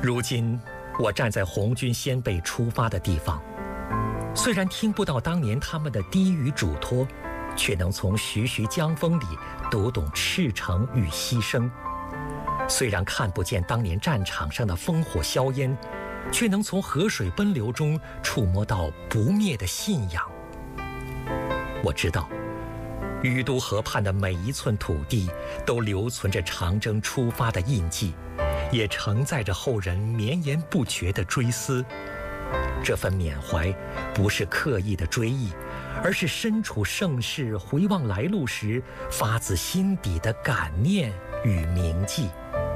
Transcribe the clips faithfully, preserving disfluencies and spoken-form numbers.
如今我站在红军先辈出发的地方，虽然听不到当年他们的低语嘱托，却能从徐徐江风里读懂赤诚与牺牲；虽然看不见当年战场上的烽火硝烟，却能从河水奔流中触摸到不灭的信仰。我知道于都河畔的每一寸土地都留存着长征出发的印记，也承载着后人绵延不绝的追思。这份缅怀不是刻意的追忆，而是身处盛世回望来路时发自心底的感念与铭记。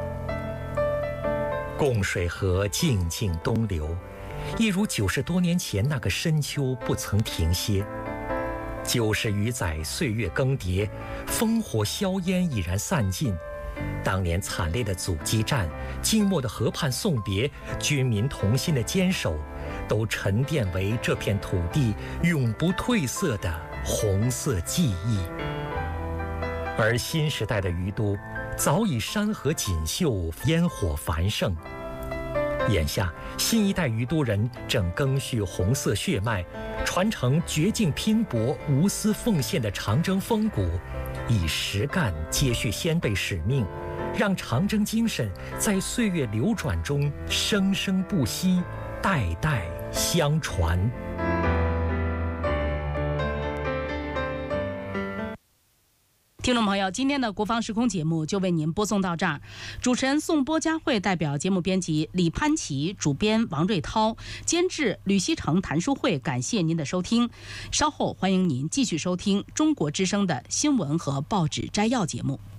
贡水河静静东流，一如九十多年前那个深秋不曾停歇。九十余载岁月更迭，烽火硝烟已然散尽。当年惨烈的阻击战，静默的河畔送别，军民同心的坚守，都沉淀为这片土地永不褪色的红色记忆。而新时代的于都，早已山河锦绣，烟火繁盛。眼下，新一代于都人正赓续红色血脉，传承绝境拼搏、无私奉献的长征风骨，以实干接续先辈使命，让长征精神在岁月流转中生生不息，代代相传。 听众朋友，今天的国防时空节目就为您播送到这儿。主持人宋波佳慧代表节目编辑李潘琪，主编王瑞涛，监制吕希成、谭淑慧，感谢您的收听。稍后欢迎您继续收听中国之声的新闻和报纸摘要节目。